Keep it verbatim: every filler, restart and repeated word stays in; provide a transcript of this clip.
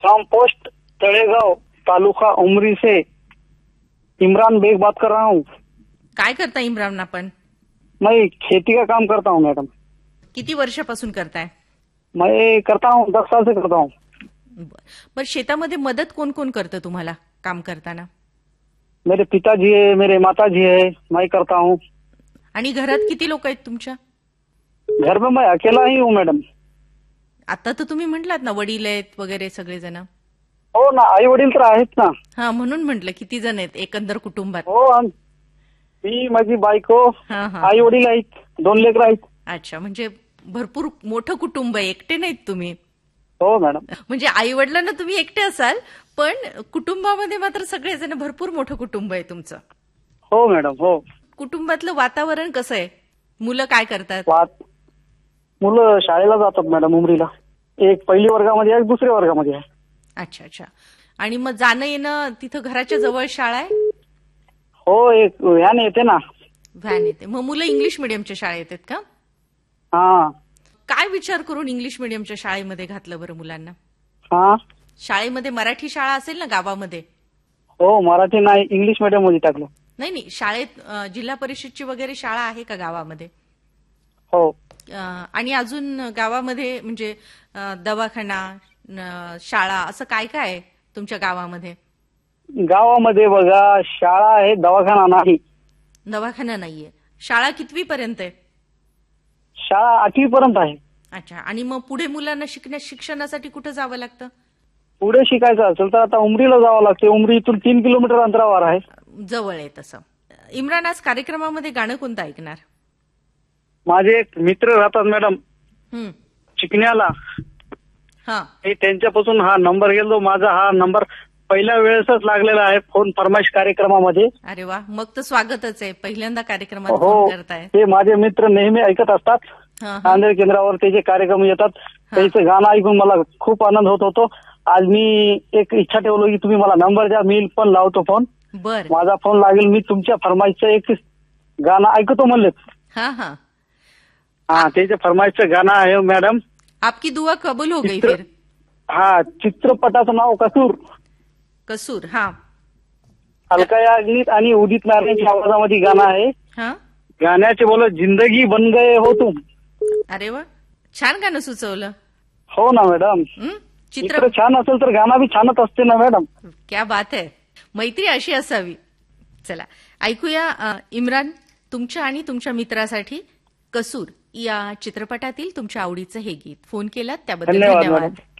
From post Talegaon तालुका उमरी से इमरान बेग बात कर रहा हूँ। काय करता इम्रान आपण? मैं खेती का काम करता हूँ मैडम। किती वर्षापासून करताय? मैं करता हूँ दस साल से करता हूँ। बर, शेतामध्ये मदत कोण कोण करतं तुम्हाला काम करताना? मेरे पिताजी है, मेरे माताजी है, मैं करता हूँ। आणि घरात किती लोक आहेत तुमच्या? घर में मैं अकेला ही हूँ मैडम। आता तर तुम्ही म्हटलात ना वडील आहेत वगैरे सगळेजण। हो ना, आई वडील तर आहेत ना। हा, म्हणून म्हटलं किती जण आहेत एकंदर कुटुंबात? हो, मी, माझी बायको, हा हा आई वडील आहेत, दोन लेकरं आहेत। अच्छा, म्हणजे भरपूर मोठं कुटुंब आहे, एकटे नाहीत तुम्ही? हो मॅडम। म्हणजे आई वडिलांना तुम्ही एकटे असाल पण कुटुंबामध्ये मात्र सगळेजण, भरपूर मोठं कुटुंब आहे तुमचं। हो मॅडम, हो। कुटुंबातलं वातावरण कसं आहे? मुलं काय करतात? वात- मुलं शाळेला जातात मॅडम उमरीला। एक पहिली वर्गामध्ये आहे, एक दुसऱ्या वर्गामध्ये आहे। अच्छा अच्छा। आणि मग जाणं येणं तिथं घराच्या जवळ शाळा आहे? हो, एक व्हॅन येते ना। व्हॅन येते। मग मुलं इंग्लिश मिडियमच्या शाळेत आहेत का? हा। काय विचार करून इंग्लिश मिडियमच्या शाळेमध्ये घातलं बरं मुलांना? हा, शाळेमध्ये मराठी शाळा असेल ना गावामध्ये? हो, मराठी नाही, इंग्लिश मीडियम मध्ये टाकलं। नाही नाही, शाळेत अ, जिल्हा परिषदची वगैरे शाळा आहे का गावामध्ये? हो। अ, आणि अजून गावामध्ये म्हणजे अ, दवाखाना, न, शाळा असं काय काय आहे तुमच्या गावामध्ये? गावामध्ये बघा, शाळा आहे, दवाखाना नाही। दवाखाना नाहीये। शाळा कितवी पर्यंत आहे? शाळा आठवी पर्यंत आहे। अच्छा, आणि मग पुढे मुलांना शिकण्या शिक्षणासाठी कुठे जावं लागतं? पुढे शिकायचं असेल तर आता उमरीला जावं लागते। उमरी इथून तीन किलोमीटर अंतरावर आहे। जवळ आहे तसं। इम्रान, आज कार्यक्रमामध्ये गाणं कोणतं ऐकणार? माझे एक मित्र राहतात मॅडम हम्म, चिकण्याला, हा मी त्यांच्यापासून हा नंबर घेतलो। माझा हा नंबर पहिल्या वेळेसच लागलेला आहे फोन फरमाईश कार्यक्रमामध्ये। अरे वा, मग तर स्वागतच आहे, पहिल्यांदा कार्यक्रमात हो, फोन करताय। ते माझे मित्र नेहमी ऐकत असतात। हा, हा. नांदेड केंद्रावर त्याचे कार्यक्रम येतात, त्याचं गाणं ऐकून मला खूप आनंद होत होतो। आज मी एक इच्छा ठेवलो की तुम्ही मला नंबर द्या, मी पण लावतो फोन। बर, माझा फोन लागेल, मी तुमच्या फरमाईशचं एक गाणं ऐकतो म्हणले। हा हा हा, त्याच्या फरमाईशचं गाणं आहे मॅडम, आपकी दुआ कबूल हो गई चित्र- फिर। हा, चित्रपटाचं नाव कसूर। कसूर, हा अलका याग्निक आणि उदित नारायणच्या आवाजामध्ये गाणं आहे। हा। गाण्याचे बोल, जिंदगी बन गए हो तुम। अरे वा, छान गाणं सुचवलं। हो ना मॅडम, हं? चित्र चित्र छान असेल तर गाणं बी छानच असते ना मॅडम। क्या बात आहे, मैत्री अशी असावी। चला ऐकूया अ, इम्रान, तुमच्या आणि तुमच्या मित्रासाठी कसूर या चित्रपटातील तुमच्या आवडीचं हे गीत। फोन केलात त्याबद्दल धन्यवाद धन्यवाद। मॅडम।